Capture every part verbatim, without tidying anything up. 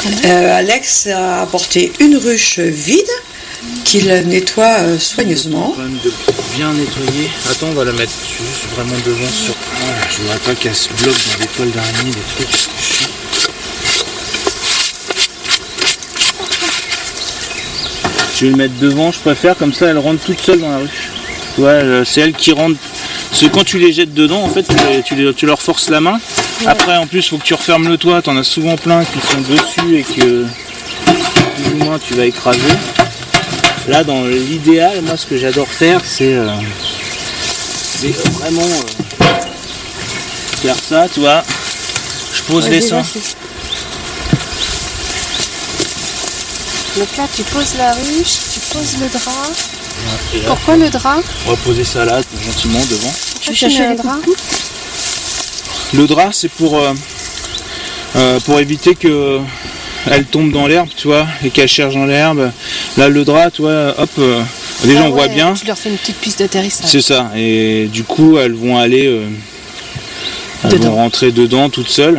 euh, Alex a apporté une ruche vide qu'il nettoie euh, soigneusement. Quand même de bien nettoyer. Attends, on va la mettre juste vraiment devant sur. Oh, je voudrais pas qu'elle se bloque dans des toiles d'araignée, des trucs. Je vais le mettre devant, je préfère, comme ça elle rentre toute seule dans la ruche. Ouais, c'est elle qui rentre. Parce que quand tu les jettes dedans, en fait, tu, les, tu, les, tu leur forces la main. Ouais. Après, en plus, il faut que tu refermes le toit. T'en as souvent plein qui sont dessus et que plus ou moins tu vas écraser. Là, dans l'idéal, moi, ce que j'adore faire, c'est euh, vraiment euh, faire ça, tu vois. Je pose ouais, les seins. Donc là, tu poses la ruche, tu poses le drap. Ouais, là, pourquoi le drap? On va poser ça là, gentiment, devant. Tu cherches un drap? Le drap, c'est pour, euh, euh, pour éviter que elle tombe dans l'herbe, tu vois, et qu'elle cherche dans l'herbe. Là, le drap, tu vois, hop, euh, déjà ah on ouais, voit bien. Tu leur fais une petite piste d'atterrissage. C'est ça, et du coup, elles vont aller, euh, elles dedans. vont rentrer dedans toutes seules.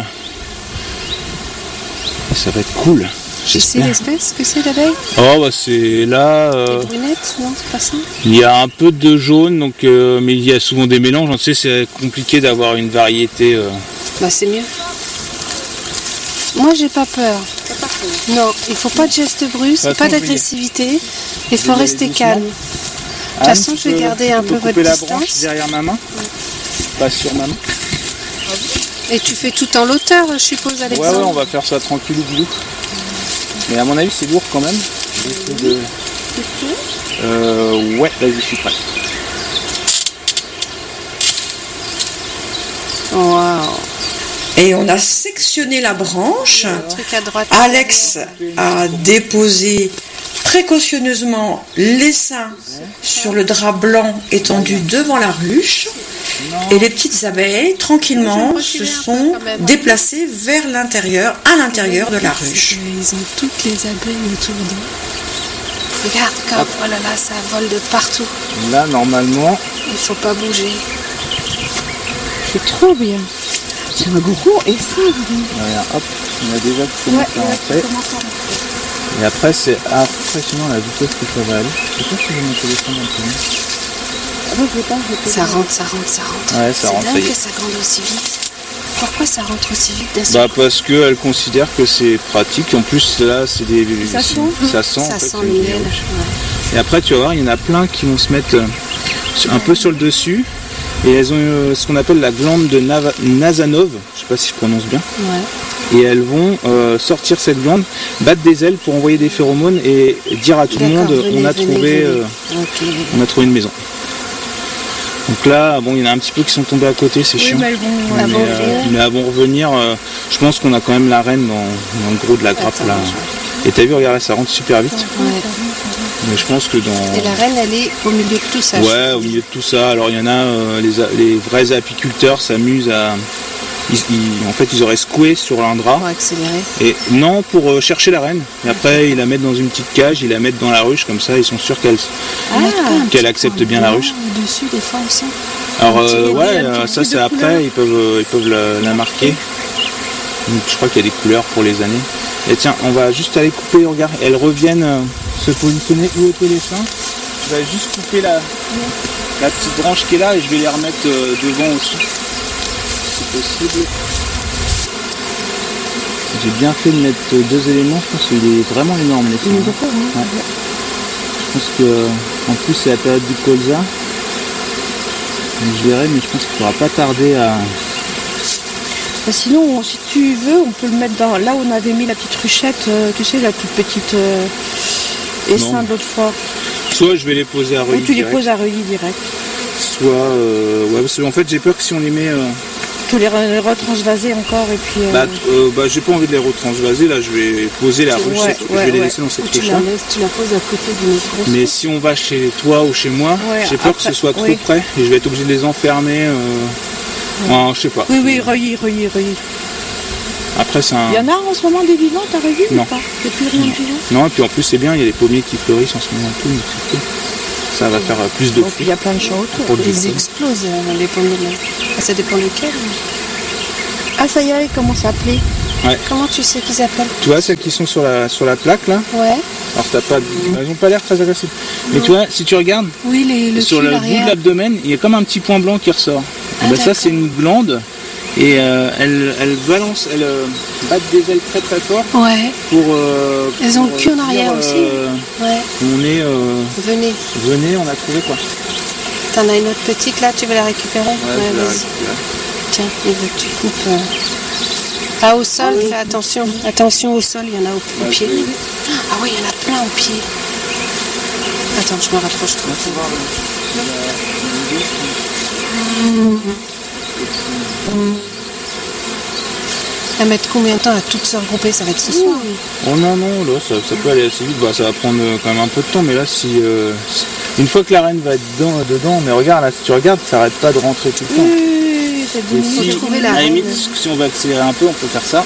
Et ça va être cool. Tu sais l'espèce que c'est d'abeille? Oh bah c'est là. Euh, les brunettes, non, c'est pas ça? Il y a un peu de jaune, donc euh, mais il y a souvent des mélanges. Tu sais, c'est compliqué d'avoir une variété. Euh... Bah c'est mieux. Moi j'ai pas peur. T'as pas peur? Non, il faut pas de gestes brusques, pas, pas d'agressivité. Il faut rester calme. De toute façon, je vais garder un peu votre la distance. Branche derrière ma main. Ouais. Pas sur ma main. Et tu fais tout en hauteur, je suppose, Alexandre? Ouais, ouais, on va faire ça tranquille ou boulot. Mais à mon avis, c'est lourd quand même. De... Euh, ouais, vas-y, je suis prêt. Wow. Et on a sectionné la branche. À droite, Alex a déposé précautionneusement l'essaim sur le drap blanc étendu devant la ruche. Non. Et les petites abeilles, tranquillement, se sont déplacées vers l'intérieur, à l'intérieur de la ruche. Ils ont toutes les abeilles autour d'eux. Regarde comme, oh là là, ça vole de partout. Là, normalement... Il ne faut pas bouger. C'est trop bien. C'est un gros et ça. Regarde, hop, on a déjà commencé à rentrer. Et après, c'est impressionnant la vitesse que ça va aller. Je sais pas si je vais me téléphone un peu. Ça rentre, ça rentre, ça rentre. Ouais, ça rentre. C'est dingue que ça grande aussi vite. Pourquoi ça rentre aussi vite d'un Bah parce qu'elle considère que c'est pratique. En plus là, c'est des. Ça sent. Ça sent. Ça en fait, sent le miel. Ouais. Et après, tu vas voir, il y en a plein qui vont se mettre un ouais. peu sur le dessus. Et elles ont ce qu'on appelle la glande de Nava, Nazanov. Je sais pas si je prononce bien. Ouais. Et elles vont euh, sortir cette glande, battre des ailes pour envoyer des phéromones et dire à tout le monde venez, on a venez, trouvé, venez. Euh, okay. on a trouvé une maison. Donc là, bon, il y en a un petit peu qui sont tombés à côté, c'est oui, chiant. Mais elles vont, mais, elles vont euh, mais elles vont revenir. Euh, je pense qu'on a quand même la reine dans, dans le gros de la grappe. Attends, là. Et t'as vu, regarde, ça rentre super vite. Ouais. Mais je pense que dans. Et la reine, elle est au milieu de tout ça. Ouais, au milieu de tout ça. Alors il y en a, euh, les, les vrais apiculteurs s'amusent à. Ils, ils, en fait, ils auraient secoué sur un drap. Pour accélérer. Et non, pour euh, chercher la reine. Et après, ils la mettent dans une petite cage, ils la mettent dans la ruche, comme ça, ils sont sûrs qu'elle ah, qu'elle accepte bien la ruche. Dessus, des fois aussi. Alors, euh, ouais, euh, ça, c'est après, ils peuvent, euh, ils peuvent la, la marquer. Donc, je crois qu'il y a des couleurs pour les années. Et tiens, on va juste aller couper, regarde, elles reviennent euh, se positionner où étaient les seins. Je vais juste couper la, la petite branche qui est là et je vais les remettre euh, devant aussi. Possible. J'ai bien fait de mettre deux éléments, je pense qu'il est vraiment énorme les seins. Ouais. Je pense que en plus c'est la période du colza. Je verrai, mais je pense qu'il ne faudra pas tarder à. Bah sinon, si tu veux, on peut le mettre dans là où on avait mis la petite ruchette, euh, tu sais, la toute petite euh, essaim de l'autre fois. Soit je vais les poser à Reuilly. Ou tu les poses à Reuilly direct. Soit, euh, ouais, parce qu'en fait j'ai peur que si on les met. Euh... Tous les retransvaser encore et puis. Euh... Bah, euh, bah j'ai pas envie de les retransvaser, là je vais poser la ruche, ouais, ouais, je vais les laisser ouais. dans cette ruche. Tu la laisses, tu la poses à côté d'une grosse. Mais si on va chez toi ou chez moi, ouais, j'ai peur après, que ce soit trop oui. près et je vais être obligé de les enfermer. Euh... Ouais. Enfin, je sais pas. Oui, oui, Reuilly, Reuilly, Reuilly. Après c'est un. Il y en a en ce moment des vivants, t'as Reuilly non. ou pas? Il n'y a plus rien de vivant. Non, et puis en plus c'est bien, il y a des pommiers qui fleurissent en ce moment tout, donc c'est cool. Ça va faire plus de fruits. Il y a plein de choses autour. Ils explosent les pommiers. Ah, ça dépend lequel. Ah ça y est, il commence à appeler. Ouais. Comment tu sais qu'ils appellent? Tu vois celles qui sont sur la, sur la plaque là? Ouais. Alors t'as pas, elles n'ont pas l'air très agressives. Mais tu vois, si tu regardes, oui, les, le sur cul, le bout de l'arrière. l'abdomen, il y a comme un petit point blanc qui ressort. Ah, Et ben ça c'est une glande et euh, elle, elle balance, elle euh, bat des ailes très très fort Ouais. pour. Euh, Elles ont pour, le cul en dire, arrière euh, aussi. Ouais. On est. Euh, Venez. venez, on a trouvé quoi. T'en as une autre petite là, tu veux la récupérer? Ouais, je vais la vas-y. récupérer. Tiens, il veut que tu coupes. euh. Ah, au sol, fais attention. Attention au sol, il y en a au, au Ouais, pied. je vais- Ah oui, il y en a plein au pied. Attends, je me rapproche trop. On va voir Ça va mettre combien de temps à toutes se regrouper? Ça va être ce soir. Oh non, non, là, ça, ça peut aller assez vite. Bah, ça va prendre euh, quand même un peu de temps, mais là, si, euh, si- une fois que la reine va être dedans, dedans, mais regarde, là, si tu regardes, ça arrête pas de rentrer tout le temps. Oui, ça Et diminue. si, faut trouver la à la reine. limite, si on va accélérer un peu, on peut faire ça.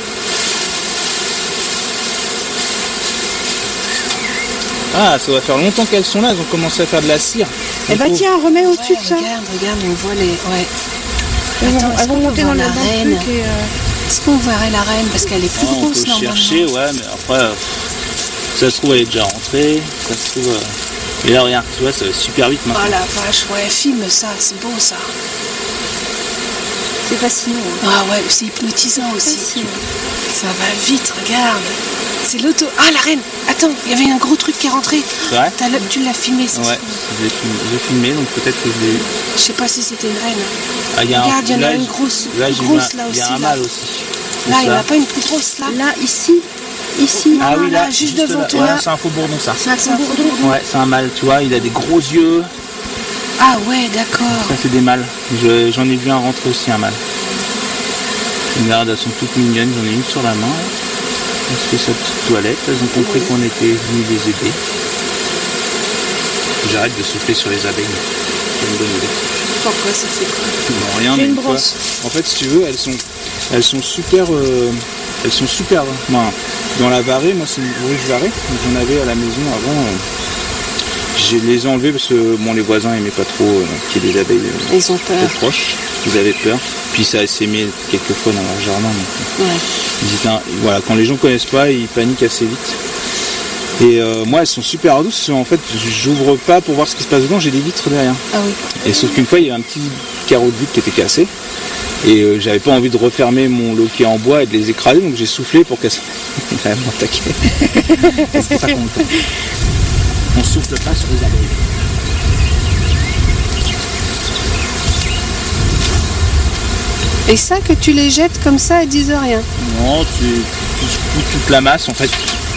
Ah, ça va faire longtemps qu'elles sont là, elles ont commencé à faire de la cire. Eh bah Il faut- tiens, remets au-dessus Ouais, de ça. regarde, regarde, on voit les. Ouais. Elles vont, Attends, est-ce elles vont qu'on monter peut dans, voir la, la dans le reine? truc et... euh, Est-ce qu'on verrait la reine? Parce qu'elle est plus Ah, on grosse peut normalement. chercher, ouais, mais après, euh, ça se trouve, elle est déjà rentrée. Ça se trouve. euh, Et là, regarde, tu vois, ça va super vite maintenant. Oh la vache, ouais, filme ça, c'est beau ça. C'est fascinant. hein. Ah ouais, c'est hypnotisant aussi. Fascinant. Ça va vite, regarde. C'est l'auto. Ah la reine. Attends, il y avait un gros truc qui est rentré. C'est vrai? T'as le- Tu l'as filmé, c'est Ouais, ça. j'ai filmé, j'ai filmé, donc peut-être que je l'ai eu. Je sais pas si c'était une reine. Ah, y a un- Regarde, il y en a là, une j'ai- grosse, Là, plus j'ai grosse ma- là il y aussi. a un là, mâle aussi. Là, il n'y en a Ça. pas une plus grosse là. Là, ici, ici. Non, Ah non, oui, là, là, juste juste devant là. toi. Ouais, c'est un faux bourdon, ça. C'est un C'est un bourdon. bourdon. Ouais, c'est un mâle, tu vois, il a des gros yeux. Ah ouais, d'accord. Ça, c'est des mâles. Je- J'en ai vu un rentrer aussi, un mâle. Regarde, elles sont toutes mignonnes, j'en ai une sur la main. Elle se fait sa petite toilette, elles ont compris qu'on était venus les aider. J'arrête de souffler sur les abeilles. C'est une bonne idée. Pourquoi ça fait quoi? Non, rien, J'ai mais une une fois- brosse. En fait, si tu veux, elles sont, elles sont super. euh, elles sont super. Ben, dans la varée, moi, c'est une ruche varée. J'en avais à la maison avant. euh, je les ai enlevés parce que bon, les voisins n'aimaient pas trop euh, qu'il y ait des abeilles euh, Ils ont peur. trop proches. Ils avaient peur. Puis ça s'est mis quelques fois dans leur jardin. Donc, Ouais. ils étaient un- voilà, quand les gens connaissent pas, ils paniquent assez vite. Et euh, moi, elles sont super douces. En fait, j'ouvre pas pour voir ce qui se passe dedans. J'ai des vitres derrière. Ah oui. Et sauf qu'une fois, il y avait un petit carreau de vitre qui était cassé. Et euh, j'avais pas envie de refermer mon loquet en bois et de les écraser, donc j'ai soufflé pour qu'elles soient attaquées. C'est pour ça qu'on on souffle pas sur les abeilles. Et ça, que tu les jettes comme ça, elles disent rien. Non, tu, tu secoues toute la masse en fait.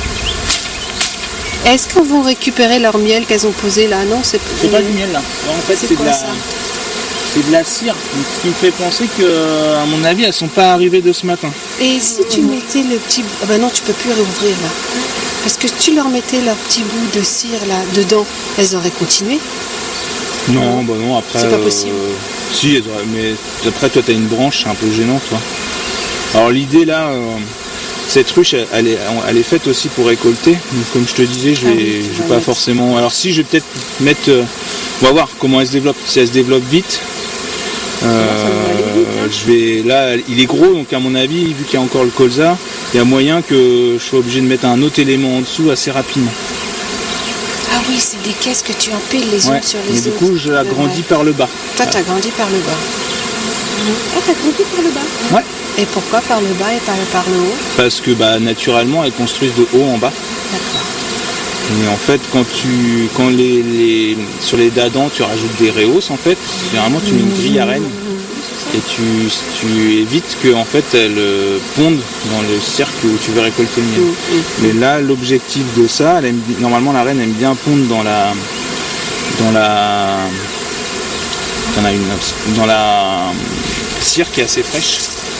Est-ce qu'elles vont récupérer leur miel qu'elles ont posé là? Non, c'est C'est pas du miel là. En fait, C'est c'est de quoi, la. ça? C'est de la cire. Donc, ce qui me fait penser que, à mon avis, elles sont pas arrivées de ce matin. Et si tu mettais le petit... Ah bah non, tu peux plus réouvrir là. Parce que si tu leur mettais leur petit bout de cire là dedans, elles auraient continué. Non, bah non, après. C'est pas possible. Si, elles auraient- mais après, toi, t'as une branche, c'est un peu gênant, toi. Alors, l'idée là, euh, cette ruche, elle, elle est, elle est faite aussi pour récolter. Donc, comme je te disais, je vais, Ah oui, tu je vas vais pas mettre. forcément. Alors, si, je vais peut-être mettre. euh, on va voir comment elle se développe. Si elle se développe vite. euh, je vais là, il est gros, donc à mon avis, vu qu'il y a encore le colza, il y a moyen que je sois obligé de mettre un autre élément en dessous assez rapidement. Ah oui, c'est des caisses que tu empiles les Ouais. unes sur Mais les du autres. coup, je l'agrandis Ouais. par le bas. Toi, t'as grandi par le bas. Ah, t'as grandi par le bas. Ouais. Et pourquoi par le bas et pas par le haut? Parce que bah, naturellement, elles construisent de haut en bas. D'accord. Et en fait, quand tu, quand les, les, sur les dadans, tu rajoutes des rehausses, en fait, généralement tu mets une grille à reine et tu, tu évites que en fait elles euh, pondent dans le cercle où tu veux récolter le miel. Mais là, l'objectif de ça, elle aime, normalement la reine aime bien pondre dans la, dans la, t'en as une là aussi, dans la cire qui est assez fraîche.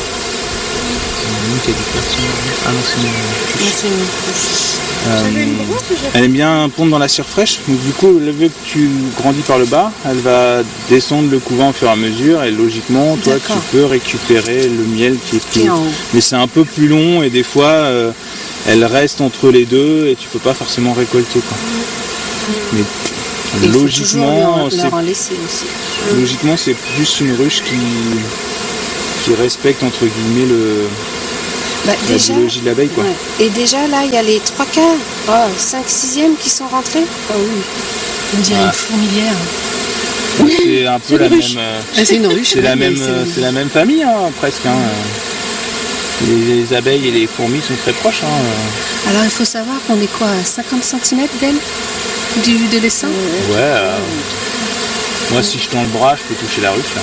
Ah non, c'est une- Mais c'est une- Euh, J'avais une brosse ou j'ai- elle aime bien pondre dans la cire fraîche, donc du coup, le vu que tu grandis par le bas, elle va descendre le couvain au fur et à mesure, et logiquement, toi, tu D'accord. peux récupérer le miel qui est Qui plus est en haut. Mais c'est un peu plus long, et des fois, euh, elle reste entre les deux, et tu peux pas forcément récolter, quoi. Mais Et il faut logiquement, toujours leur, c'est leur en laisser aussi. logiquement, c'est plus une ruche qui, qui respecte, entre guillemets, le, Bah, la déjà, biologie de l'abeille, quoi. Ouais. Et déjà, là, il y a les trois quarts, oh, cinq sixièmes qui sont rentrés. Ah oui. On dirait Ah. une fourmilière. C'est un peu la même. euh, Ah, c'est une ruche. c'est la oui, même, mais c'est- euh, c'est la même famille, hein, presque. Hein. Les, les abeilles et les fourmis sont très proches. Hein. Alors, il faut savoir qu'on est quoi, à cinquante centimètres d'elle, du, de l'essaim. Ouais. euh, Moi, si je tends le bras, je peux toucher la ruche. Là.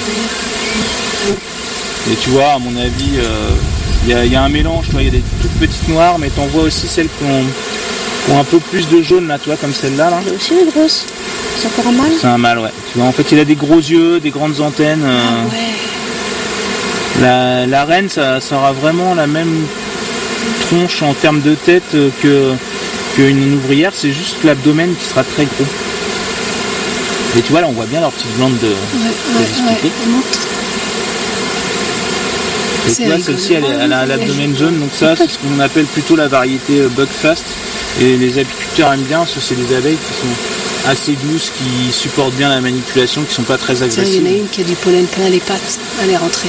Et tu vois, à mon avis, il euh, y, y a un mélange. Il y a des toutes petites noires, mais t'en vois aussi celles qui ont, qui ont un peu plus de jaune, là, tu vois, comme celle-là. Là. C'est aussi une grosse. C'est encore un mâle. C'est un mâle, ouais. Tu vois, en fait, il a des gros yeux, des grandes antennes. euh, Ah ouais. La, la reine, ça, ça aura vraiment la même tronche en termes de tête que qu'une ouvrière, c'est juste l'abdomen qui sera très gros. Et tu vois, là, on voit bien leur petite glande de, Ouais, de ouais, expliquer. ouais. Elle montre. Et C'est tu vois, rigolo. celle-ci, elle, est- elle a l'abdomen jaune, donc ça, c'est ce qu'on appelle plutôt la variété euh, Buckfast. Et les apiculteurs aiment bien, parce que c'est des abeilles qui sont assez douces, qui supportent bien la manipulation, qui sont pas très Tiens, il y en agressives. a une qui a du pollen plein les pattes. Elle est rentrée.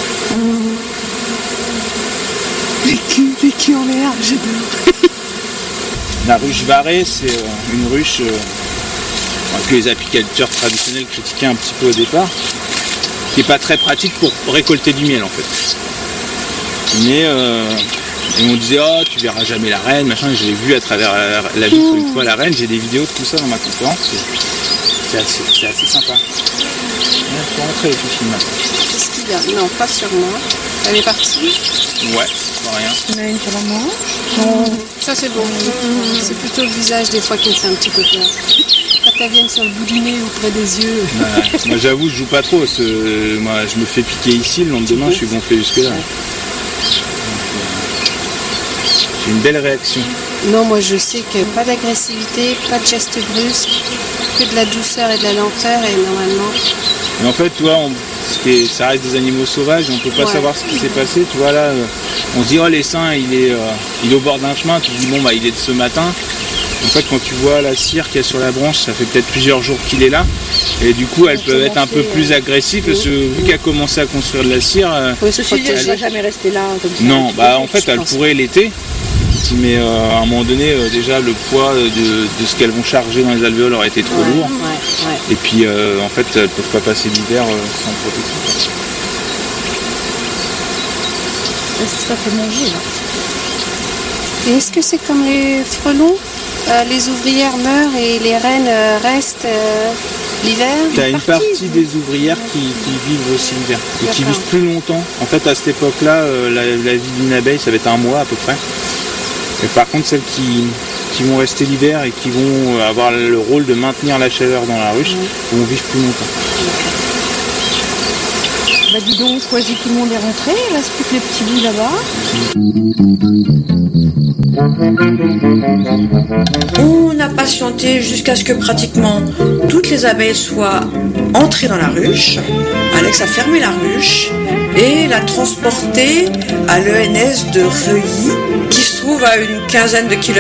Les culs, les culs en l'air, j'adore. La ruche varée, c'est euh, une ruche euh, que les apiculteurs traditionnels critiquaient un petit peu au départ, qui n'est pas très pratique pour récolter du miel en fait. Mais euh, et on disait oh tu verras jamais la reine, machin, et je l'ai vu à travers la, la vitre une fois la reine, j'ai des vidéos de tout ça dans ma conférence, c'est, c'est, assez, c'est assez sympa. Il faut rentrer les filles maintenant. Qu'est-ce qu'il y a? Non, pas sur moi. Elle est partie. Ouais, pas rien. Il y en a une sur la manche. Ça c'est bon. C'est plutôt le visage des fois qui me fait un petit peu peur. Quand elles viennent sur le bout du nez ou près des yeux. Ouais, moi j'avoue je joue pas trop, parce que, euh, moi je me fais piquer ici, le lendemain je suis gonflé jusque là. J'ai une belle réaction. Non, moi je sais que pas d'agressivité, pas de gestes brusques, que de la douceur et de la lenteur et normalement. Mais en fait, tu vois, on, ce qui est- ça reste des animaux sauvages, on peut pas Ouais. savoir ce qui s'est passé. Tu vois là, euh, on se dit oh l'essaim il est, euh, il est au bord d'un chemin. Tu te dis bon bah il est de ce matin. En fait, quand tu vois la cire qu'il y a sur la branche, ça fait peut-être plusieurs jours qu'il est là. Et du coup, elle peut être un peu plus agressive parce que vu qu'elle a commencé à construire de la cire, euh, Faut se Ceci dit, elle protéger. ne va jamais rester là comme ça. non, bah en fait, je elle pense. pourrait l'été. Mais euh, à un moment donné, euh, déjà le poids de, de ce qu'elles vont charger dans les alvéoles aurait été trop Ouais, lourd. ouais, ouais. Et puis euh, en fait, elles peuvent pas passer l'hiver euh, sans protection. Elle se fait manger là. Et est-ce que c'est comme les frelons? Euh, les ouvrières meurent et les reines euh, restent euh, l'hiver? Tu as une partie des ouvrières qui, qui vivent aussi l'hiver et qui D'accord. vivent plus longtemps. En fait, à cette époque-là, euh, la, la vie d'une abeille, ça va être un mois à peu près. Et par contre, celles qui, qui vont rester l'hiver et qui vont avoir le rôle de maintenir la chaleur dans la ruche vont vivre plus longtemps. Bah dis donc, quasi tout le monde est rentré. Il reste plus que les petits bouts là-bas. On a patienté jusqu'à ce que pratiquement toutes les abeilles soient entrées dans la ruche. Alex a fermé la ruche et l'a transportée à l'E N S de Reuilly, qui se trouve à une quinzaine de kilomètres